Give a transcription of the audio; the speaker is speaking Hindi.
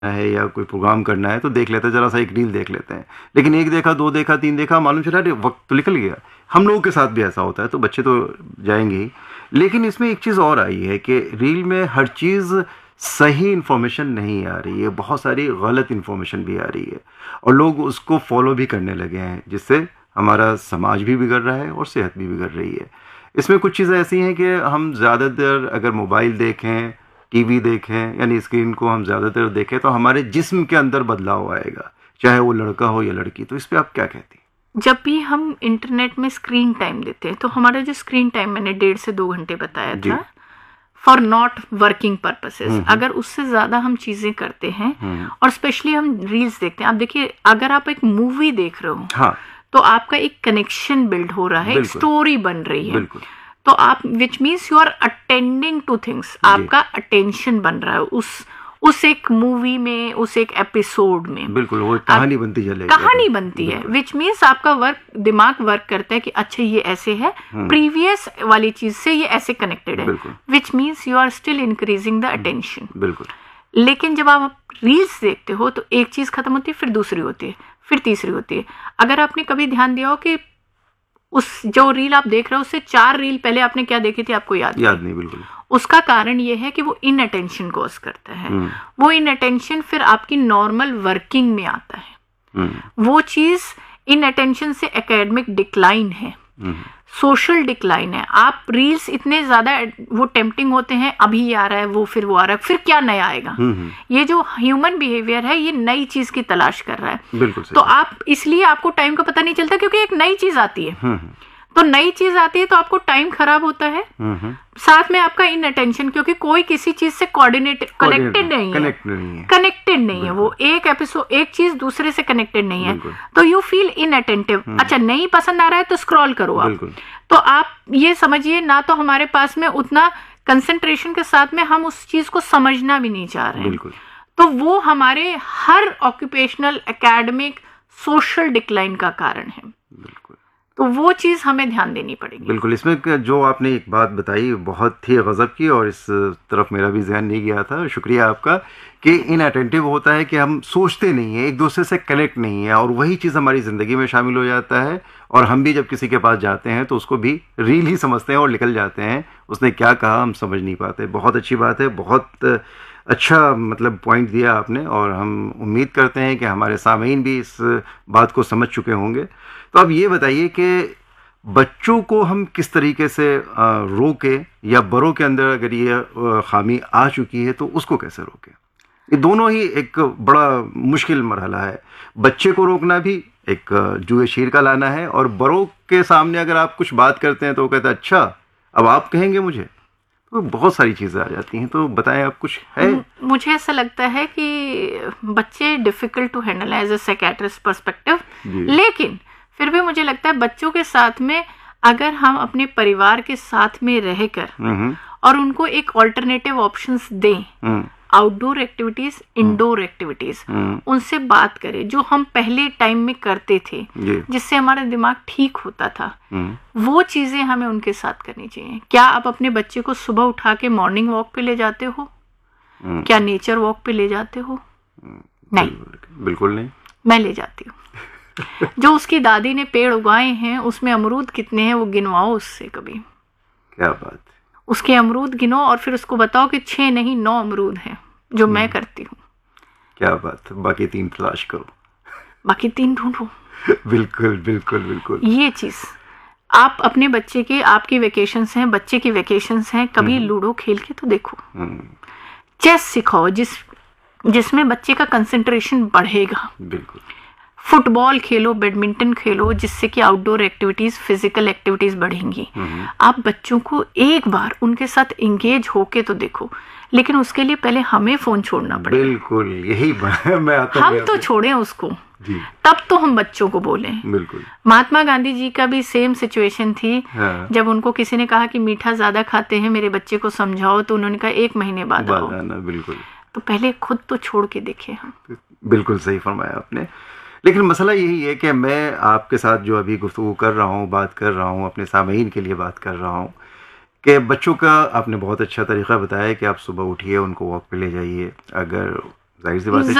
है या कोई प्रोग्राम करना है तो देख लेते हैं, जरा सा एक रील देख लेते हैं, लेकिन एक देखा, दो देखा, तीन देखा, मालूम चला अरे वक्त तो निकल गया। हम लोगों के साथ भी ऐसा होता है, तो बच्चे तो जाएंगे ही। लेकिन इसमें एक चीज़ और आई है कि रील में हर चीज़ सही इन्फॉर्मेशन नहीं आ रही है, बहुत सारी गलत इन्फॉर्मेशन भी आ रही है और लोग उसको फॉलो भी करने लगे हैं, जिससे हमारा समाज भी बिगड़ रहा है और सेहत भी बिगड़ रही है। इसमें कुछ चीज़ें ऐसी हैं कि हम ज़्यादा देर अगर मोबाइल देखें, टीवी देखें, यानी स्क्रीन को हम ज़्यादातर देखें तो हमारे जिस्म के अंदर बदलाव आएगा, चाहे वो लड़का हो या लड़की। तो इस पर आप क्या कहती हैं? जब भी हम इंटरनेट में स्क्रीन टाइम देते हैं तो हमारा जो स्क्रीन टाइम मैंने 1.5 से 2 घंटे बताया था, फॉर नॉट वर्किंग पर्पसेस, अगर उससे ज़्यादा हम चीज़ें करते हैं और स्पेशली हम रील्स देखते हैं, आप देखिए अगर आप एक मूवी देख रहे हो, हाँ, तो आपका एक कनेक्शन बिल्ड हो रहा है, एक स्टोरी बन रही है, तो आप which means you are attending two things, आपका अटेंशन बन रहा है उस एक मूवी में, उस एक एपिसोड में, बिल्कुल वो कहानी बनती चलेगी, कहानी बनती है, विच मीन्स आपका दिमाग वर्क करता है कि अच्छा ये ऐसे है, प्रीवियस वाली चीज से ये ऐसे कनेक्टेड है, which means you are still increasing the attention. बिल्कुल। लेकिन जब आप रील्स देखते हो तो एक चीज खत्म होती है, फिर दूसरी होती है, फिर तीसरी होती है। अगर आपने कभी ध्यान दिया हो कि उस जो रील आप देख रहे हो उससे 4 रील पहले आपने क्या देखी थी, आपको याद नहीं। बिल्कुल। उसका कारण ये है कि वो इन अटेंशन कॉज करता है, वो इन अटेंशन फिर आपकी नॉर्मल वर्किंग में आता है, वो चीज इन अटेंशन से एकेडमिक डिक्लाइन है, सोशल डिक्लाइन है। आप रील्स इतने ज्यादा वो टेम्पटिंग होते हैं, अभी ये आ रहा है, वो फिर वो आ रहा है, फिर क्या नया आएगा। ये जो ह्यूमन बिहेवियर है ये नई चीज की तलाश कर रहा है। बिल्कुल। तो आप इसलिए आपको टाइम का पता नहीं चलता क्योंकि एक नई चीज आती है, तो नई चीज आती है तो आपको टाइम खराब होता है, साथ में आपका इन अटेंशन, क्योंकि कोई किसी चीज से कनेक्टेड नहीं है, वो एक एपिसोड, एक चीज दूसरे से कनेक्टेड नहीं है, तो यू फील इनअटेंटिव। अच्छा नहीं पसंद आ रहा है तो स्क्रॉल करो आप, तो आप ये समझिए ना तो हमारे पास में उतना कंसंट्रेशन के साथ में हम उस चीज को समझना भी नहीं चाह रहे हैं, तो वो हमारे हर ऑक्यूपेशनल, एकेडमिक, सोशल डिक्लाइन का कारण है। तो वो चीज़ हमें ध्यान देनी पड़ेगी। बिल्कुल। इसमें जो आपने एक बात बताई बहुत ही गज़ब की, और इस तरफ मेरा भी ध्यान नहीं गया था, शुक्रिया आपका, कि इनअटेंटिव होता है कि हम सोचते नहीं हैं, एक दूसरे से कनेक्ट नहीं है, और वही चीज़ हमारी ज़िंदगी में शामिल हो जाता है, और हम भी जब किसी के पास जाते हैं तो उसको भी रील ही समझते हैं और निकल जाते हैं, उसने क्या कहा हम समझ नहीं पाते। बहुत अच्छी बात है, बहुत अच्छा मतलब पॉइंट दिया आपने, और हम उम्मीद करते हैं कि हमारे सामीन भी इस बात को समझ चुके होंगे। तो अब ये बताइए कि बच्चों को हम किस तरीके से रोके, या बड़ों के अंदर अगर ये खामी आ चुकी है तो उसको कैसे रोके। ये दोनों ही एक बड़ा मुश्किल मरहला है, बच्चे को रोकना भी एक जुए शीर का लाना है, और बड़ों के सामने अगर आप कुछ बात करते हैं तो वो कहते हैं अच्छा अब आप कहेंगे मुझे, तो बहुत सारी चीज़ें आ जाती हैं। तो बताएं आप, कुछ है? मुझे ऐसा लगता है कि बच्चे difficult to handle as a psychiatrist perspective, लेकिन फिर भी मुझे लगता है बच्चों के साथ में अगर हम अपने परिवार के साथ में रहकर और उनको एक ऑल्टरनेटिव ऑप्शंस दें, आउटडोर एक्टिविटीज, इंडोर एक्टिविटीज, उनसे बात करें जो हम पहले टाइम में करते थे, जिससे हमारा दिमाग ठीक होता था, वो चीजें हमें उनके साथ करनी चाहिए। क्या आप अपने बच्चे को सुबह उठा के मॉर्निंग वॉक पे ले जाते हो? क्या नेचर वॉक पे ले जाते हो? नहीं, बिल्कुल नहीं। मैं ले जाती हूँ। जो उसकी दादी ने पेड़ उगाए हैं उसमें अमरूद कितने हैं वो गिनवाओ उससे कभी। क्या बात है। उसके अमरूद गिनो और फिर उसको बताओ कि 6 नहीं 9 अमरूद हैं, जो मैं करती हूँ। क्या बात है। बाकी 3 तलाश करो, बाकी 3 ढूंढो। बिल्कुल बिल्कुल बिल्कुल। ये चीज आप अपने बच्चे के, आपकी वेकेशंस हैं, बच्चे की वेकेशंस हैं, कभी लूडो खेल के तो देखो, चेस सिखाओ जिसमें बच्चे का कंसंट्रेशन बढ़ेगा। बिल्कुल। फुटबॉल खेलो, बैडमिंटन खेलो, जिससे कि आउटडोर एक्टिविटीज, फिजिकल एक्टिविटीज बढ़ेंगी। आप बच्चों को एक बार उनके साथ एंगेज होके तो देखो, लेकिन उसके लिए पहले हमें फोन छोड़ना पड़ेगा। बिल्कुल, यही मैं आता हम तो छोड़ें उसको जी, तब तो हम बच्चों को बोलें। बिल्कुल। महात्मा गांधी जी का भी सेम सिचुएशन थी। हाँ। जब उनको किसी ने कहा कि मीठा ज्यादा खाते हैं, मेरे बच्चे को समझाओ, तो उन्होंने कहा 1 महीने बाद आओ। बिल्कुल। तो पहले खुद तो छोड़ के देखे हम। बिल्कुल सही फरमाया आपने। लेकिन मसला यही है कि मैं आपके साथ जो अभी गुफ्तगू कर रहा हूँ, बात कर रहा हूँ, अपने सामीन के लिए बात कर रहा हूँ, कि बच्चों का आपने बहुत अच्छा तरीक़ा बताया कि आप सुबह उठिए, उनको वॉक पे ले जाइए, अगर जाहिर सी बात है